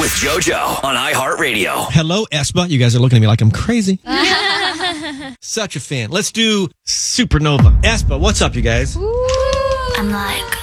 with JoJo on iHeartRadio. Hello, Espa. You guys are looking at me like I'm crazy. Such a fan. Let's do Supernova. Espa, what's up, you guys? I'm like